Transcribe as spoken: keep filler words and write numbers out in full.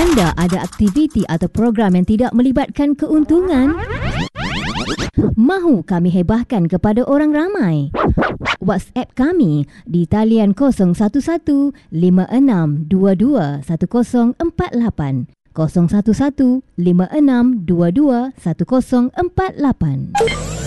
Anda ada aktiviti atau program yang tidak melibatkan keuntungan? Mahu kami hebahkan kepada orang ramai? WhatsApp kami di talian kosong satu satu lima enam dua dua satu kosong empat lapan kosong satu satu lima enam dua dua satu kosong empat lapan.